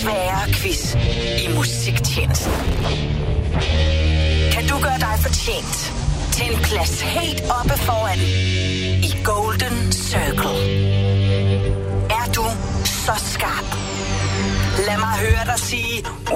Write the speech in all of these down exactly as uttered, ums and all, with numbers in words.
svære quiz i musiktjenesten. Kan du gøre dig fortjent til en plads helt oppe foran i Golden Circle? Er du så skarp? Lad mig høre dig sige uh!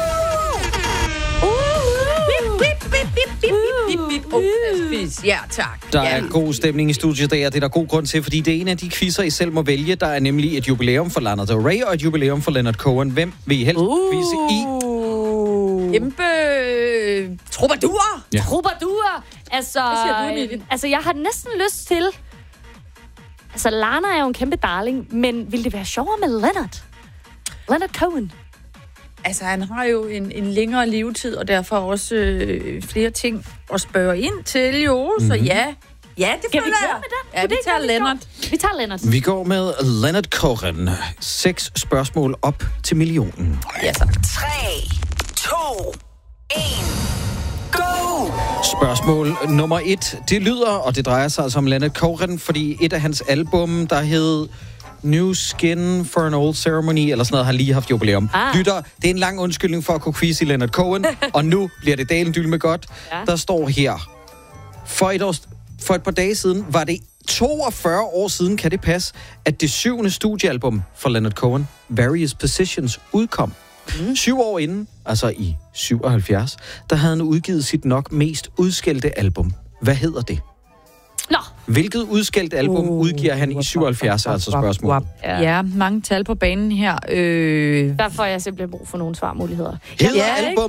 Ja, tak. Der er god stemning i studiet der, det er der god grund til, fordi det er en af de quizzer, I selv må vælge. Der er nemlig et jubilæum for Lana Del Rey og et jubilæum for Leonard Cohen. Hvem vil I helst Uh. quizze i? Kæmpe troubadour. Ja. Troubadour. Altså, Hvad siger du, Emilie? altså, jeg har næsten lyst til... Altså, Lana er jo en kæmpe darling, men ville det være sjovere med Leonard? Leonard Cohen. Altså, han har jo en, en længere levetid, og derfor også øh, flere ting at spørge ind til, jo. Mm-hmm. Så ja, ja, det Skal vi føler gå jeg. med den? Ja, Kunne vi det ikke tager være lidt Leonard. sjovt? Vi tager Leonard. Vi går med Leonard Cohen. Seks spørgsmål op til millionen. Ja, så. tre, to, et, go! Spørgsmål nummer et. Det lyder, og det drejer sig altså om Leonard Cohen, fordi et af hans album, der hed New Skin for an Old Ceremony, eller sådan noget, har lige haft jubilæum. Ah. Lytter, det er en lang undskyldning for at kunne quizze i Leonard Cohen, og nu bliver det dalen dyl med godt. Ja. Der står her. For et, år, for et par dage siden var det toogfyrre år siden, kan det passe, at det syvende studiealbum for Leonard Cohen, Various Positions, udkom. Mm. Syv år inden, altså i syvoghalvfjerds, der havde han udgivet sit nok mest udskældte album. Hvad hedder det? Nå. Hvilket udskældt album uh, udgiver han i syvoghalvfjerds, altså spørgsmålet? Ja. ja, mange tal på banen her. Øh... Der får jeg simpelthen brug for nogle svarmuligheder. Hedder Ja, album